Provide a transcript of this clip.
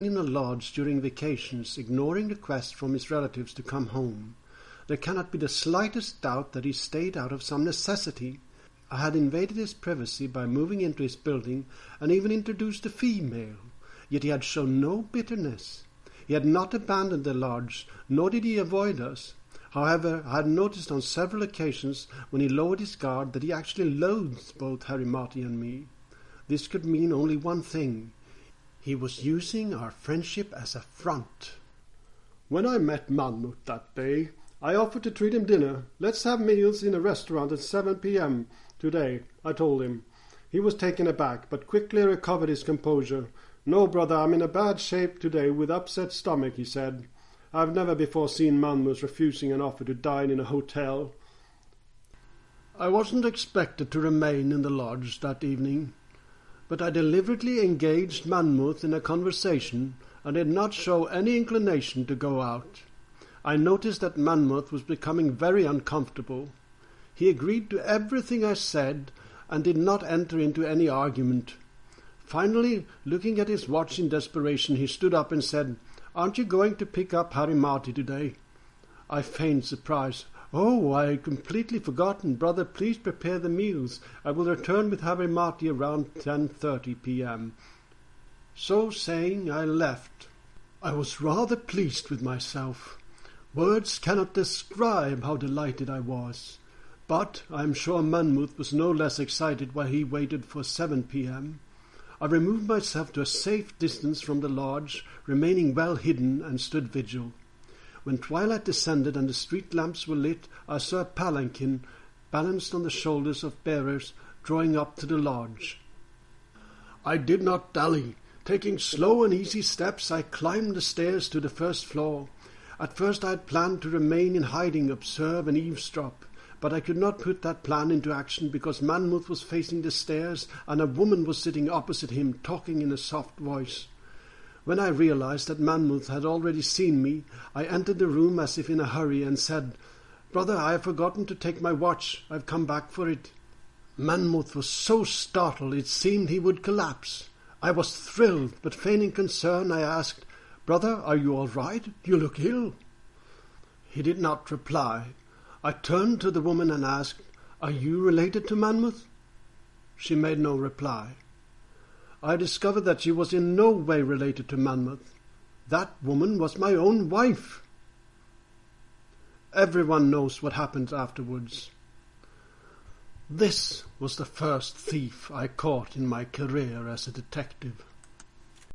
in a lodge during vacations, ignoring requests from his relatives to come home. There cannot be the slightest doubt that he stayed out of some necessity. I had invaded his privacy by moving into his building and even introduced a female, yet he had shown no bitterness. He had not abandoned the lodge, nor did he avoid us. However, I had noticed on several occasions when he lowered his guard that he actually loathed both Harry Marty and me. This could mean only one thing. He was using our friendship as a front. When I met Monmouth that day, I offered to treat him dinner. "Let's have meals in a restaurant at 7 p.m. today," I told him. He was taken aback, but quickly recovered his composure. "No, brother, I'm in a bad shape today with upset stomach," he said. I've never before seen Monmouth refusing an offer to dine in a hotel. I wasn't expected to remain in the lodge that evening, but I deliberately engaged Monmouth in a conversation and did not show any inclination to go out. I noticed that Monmouth was becoming very uncomfortable. He agreed to everything I said and did not enter into any argument. Finally, looking at his watch in desperation, he stood up and said, "Aren't you going to pick up Harry Marty today?" I feigned surprise. "Oh, I had completely forgotten. Brother, please prepare the meals. I will return with Harry Marty around 10:30 p.m. So saying, I left. I was rather pleased with myself. Words cannot describe how delighted I was. But I am sure Monmouth was no less excited while he waited for 7 p.m. I removed myself to a safe distance from the lodge, remaining well hidden, and stood vigil. When twilight descended and the street lamps were lit, I saw a palanquin, balanced on the shoulders of bearers, drawing up to the lodge. I did not dally. Taking slow and easy steps, I climbed the stairs to the first floor. At first I had planned to remain in hiding, observe, and eavesdrop, but I could not put that plan into action because Monmouth was facing the stairs and a woman was sitting opposite him, talking in a soft voice. When I realized that Monmouth had already seen me, I entered the room as if in a hurry and said, "Brother, I have forgotten to take my watch. I've come back for it." Monmouth was so startled it seemed he would collapse. I was thrilled, but feigning concern, I asked, "Brother, are you all right? You look ill." He did not reply. I turned to the woman and asked, "Are you related to Monmouth?" She made no reply. I discovered that she was in no way related to Monmouth. That woman was my own wife. Everyone knows what happened afterwards. This was the first thief I caught in my career as a detective.